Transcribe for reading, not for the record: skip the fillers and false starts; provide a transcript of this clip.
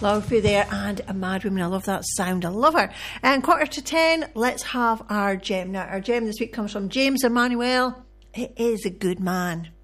Laufey there, and a mad woman. I love that sound. I love her. And 9:45, let's have our gem. Now, our gem this week comes from James Emmanuel. He is a good man.